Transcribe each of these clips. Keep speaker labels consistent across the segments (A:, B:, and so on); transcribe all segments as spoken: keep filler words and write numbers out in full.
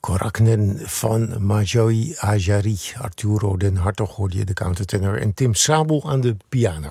A: Koraknen van Marjorie Ajari. Arturo den Hartog hoorde je, de countertenor. En Tim Sabel aan de piano.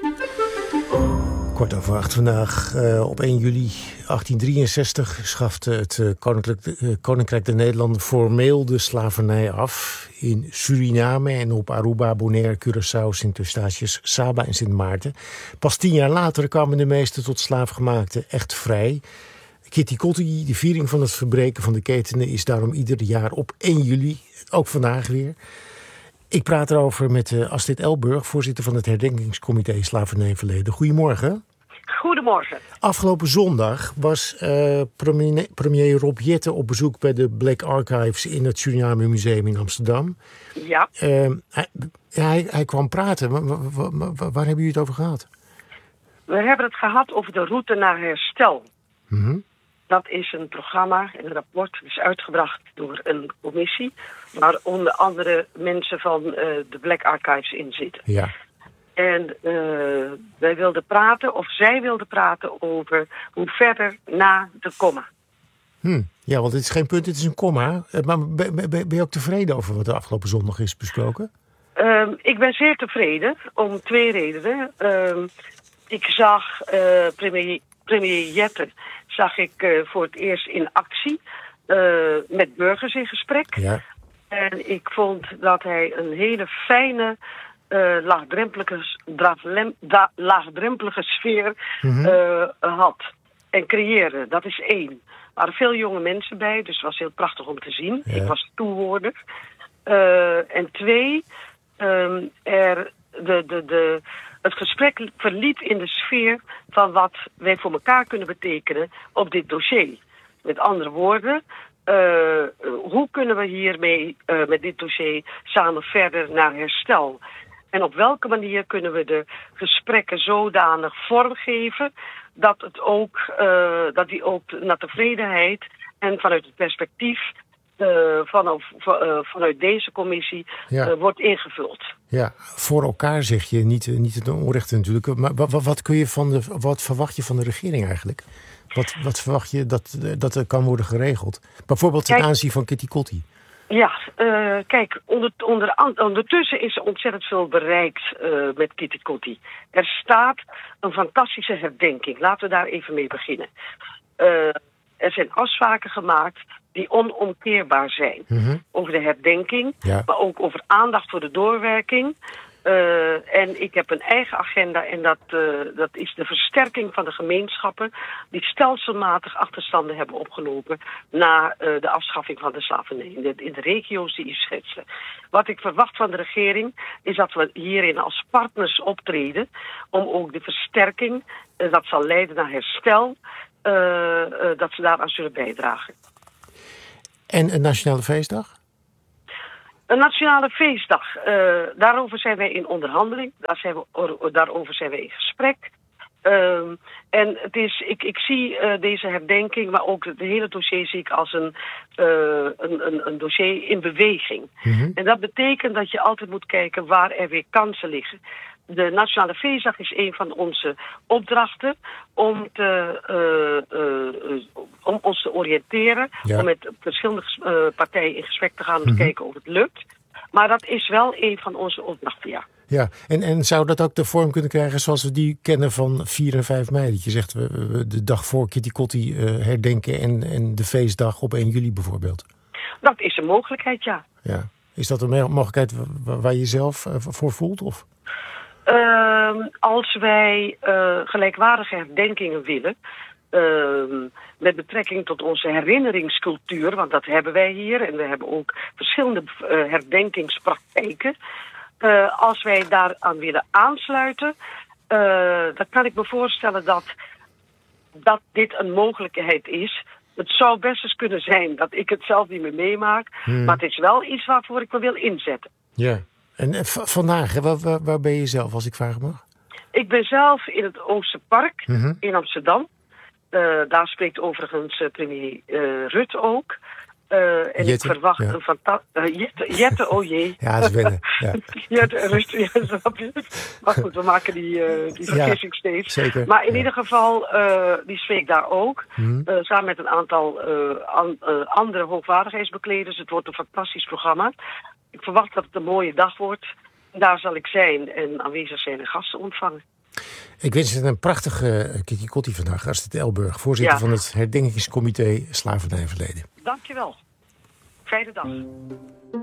A: Kort over acht vandaag. Uh, op één juli achttien drieënzestig schafte het uh, Koninklijk, uh, Koninkrijk der Nederlanden formeel de slavernij af. In Suriname en op Aruba, Bonaire, Curaçao, Sint-Eustatius, Saba en Sint Maarten. Pas tien jaar later kwamen de meeste tot slaafgemaakten echt vrij. Kitty Kotti, de viering van het verbreken van de ketenen, is daarom ieder jaar op één juli, ook vandaag weer. Ik praat erover met uh, Astrid Elburg, voorzitter van het herdenkingscomité Slavernijverleden. Goedemorgen.
B: Goedemorgen.
A: Afgelopen zondag was uh, premier, premier Rob Jetten op bezoek bij de Black Archives in het Suriname Museum in Amsterdam.
B: Ja.
A: Uh, hij, hij, hij kwam praten. Waar, waar, waar, waar hebben jullie het over gehad?
B: We hebben het gehad over de route naar herstel.
A: Mm-hmm.
B: Dat is een programma, een rapport, is uitgebracht door een commissie, waar onder andere mensen van uh, de Black Archives in zitten.
A: Ja.
B: En uh, wij wilden praten, of zij wilden praten over hoe verder na de komma.
A: Hm. Ja, want het is geen punt, het is een komma. Maar ben, ben, ben je ook tevreden over wat de afgelopen zondag is besproken?
B: Uh, ik ben zeer tevreden, om twee redenen. Uh, ik zag uh, premier, premier Jetten zag ik uh, voor het eerst in actie uh, met burgers in gesprek.
A: Ja.
B: En ik vond dat hij een hele fijne, uh, laagdrempelige, draflem, da, laagdrempelige sfeer mm-hmm. uh, had. En creëerde, dat is één. Er waren veel jonge mensen bij, dus het was heel prachtig om te zien. Ja. Ik was toehoorder. Uh, en twee, um, er de... de, de Het gesprek verliep in de sfeer van wat wij voor elkaar kunnen betekenen op dit dossier. Met andere woorden, uh, hoe kunnen we hiermee uh, met dit dossier samen verder naar herstel? En op welke manier kunnen we de gesprekken zodanig vormgeven dat het ook, uh, dat die ook naar tevredenheid en vanuit het perspectief Uh, van, uh, vanuit deze commissie ja. uh, wordt ingevuld.
A: Ja, voor elkaar zeg je, niet, niet het onrechte natuurlijk. Maar wat, wat, kun je van de, wat verwacht je van de regering eigenlijk? Wat, wat verwacht je dat, dat er kan worden geregeld? Bijvoorbeeld ten aanzien van Kitty Kotti.
B: Ja, uh, kijk, onder, onder, ondertussen is er ontzettend veel bereikt uh, met Kitty Kotti. Er staat een fantastische herdenking. Laten we daar even mee beginnen. Uh, er zijn afspraken gemaakt die onomkeerbaar zijn. Mm-hmm. Over de herdenking, ja. Maar ook over aandacht voor de doorwerking. Uh, en ik heb een eigen agenda en dat, uh, dat is de versterking van de gemeenschappen die stelselmatig achterstanden hebben opgelopen na uh, de afschaffing van de slavernij in de, in de regio's die je schetste. Wat ik verwacht van de regering is dat we hierin als partners optreden om ook de versterking, uh, dat zal leiden naar herstel, uh, uh, dat ze daaraan zullen bijdragen.
A: En een nationale feestdag?
B: Een nationale feestdag. Uh, daarover zijn wij in onderhandeling. Daar zijn we, daarover zijn wij in gesprek. Uh, en het is, ik, ik zie uh, deze herdenking, maar ook het hele dossier zie ik als een, uh, een, een, een dossier in beweging. Mm-hmm. En dat betekent dat je altijd moet kijken waar er weer kansen liggen. De Nationale Feestdag is een van onze opdrachten om, te, uh, uh, uh, om ons te oriënteren. Ja. Om met verschillende uh, partijen in gesprek te gaan om mm-hmm. te kijken of het lukt. Maar dat is wel een van onze opdrachten, ja.
A: Ja, en, en zou dat ook de vorm kunnen krijgen zoals we die kennen van vier en vijf mei? Dat je zegt, we, we de dag voor Kitty Kotti uh, herdenken en, en de feestdag op één juli bijvoorbeeld.
B: Dat is een mogelijkheid, ja.
A: Ja. Is dat een mogelijkheid waar, waar je zelf uh, voor voelt? Of?
B: Uh, als wij uh, gelijkwaardige herdenkingen willen, uh, met betrekking tot onze herinneringscultuur, want dat hebben wij hier en we hebben ook verschillende uh, herdenkingspraktijken. Uh, als wij daaraan willen aansluiten, uh, dan kan ik me voorstellen dat, dat dit een mogelijkheid is. Het zou best eens kunnen zijn dat ik het zelf niet meer meemaak, hmm. maar het is wel iets waarvoor ik me wil inzetten.
A: Ja. En v- vandaag, waar, waar, waar ben je zelf, als ik vragen mag?
B: Ik ben zelf in het Oosterpark mm-hmm. in Amsterdam. Uh, daar spreekt overigens uh, premier uh, Rutte ook. Uh, en
A: Jette,
B: ik verwacht
A: ja.
B: een fantastische... Uh, Jette, Jette, oh jee.
A: Ja, dat is wennen. Ja.
B: Jette, rustig, ja, snap je? Maar goed, we maken die, uh, die vergissing ja, steeds.
A: Zeker.
B: Maar in
A: ja.
B: ieder geval, uh, die spreekt daar ook.
A: Hmm.
B: Uh, samen met een aantal uh, an, uh, andere hoogwaardigheidsbekleders. Het wordt een fantastisch programma. Ik verwacht dat het een mooie dag wordt. Daar zal ik zijn en aanwezig zijn en gasten ontvangen.
A: Ik wens je een prachtige Kitty Kotti vandaag, Astrid Elburg, voorzitter ja. van het herdenkingscomité Slavernijverleden.
B: Dankjewel. Fijne dag.